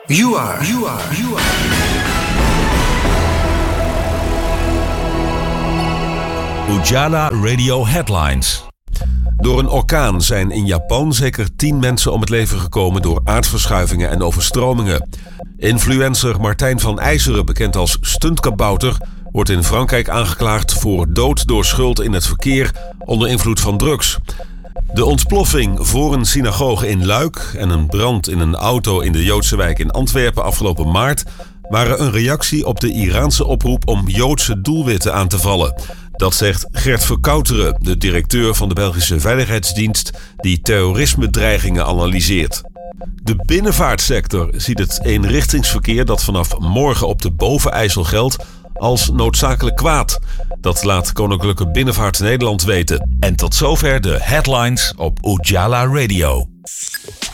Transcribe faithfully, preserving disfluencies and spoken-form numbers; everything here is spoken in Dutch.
You are, you are, you are. Ujala Radio Headlines. Door een orkaan zijn in Japan zeker tien mensen om het leven gekomen door aardverschuivingen en overstromingen. Influencer Martijn van IJzeren, bekend als Stuntkabouter, wordt in Frankrijk aangeklaagd voor dood door schuld in het verkeer onder invloed van drugs. De ontploffing voor een synagoge in Luik en een brand in een auto in de Joodse wijk in Antwerpen afgelopen maart waren een reactie op de Iraanse oproep om Joodse doelwitten aan te vallen. Dat zegt Gert Verkouteren, de directeur van de Belgische Veiligheidsdienst die terrorisme-dreigingen analyseert. De binnenvaartsector ziet het eenrichtingsverkeer dat vanaf morgen op de Bovenijssel geldt als noodzakelijk kwaad. Dat laat Koninklijke Binnenvaart Nederland weten. En tot zover de headlines op Ujala Radio.